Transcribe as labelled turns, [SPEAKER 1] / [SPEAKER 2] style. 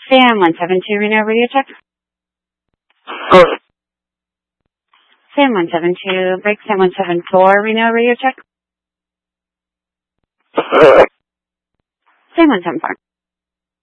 [SPEAKER 1] Sam 172 Reno radio check. Sam 172 break. Sam 174 Reno radio check. Sam 174.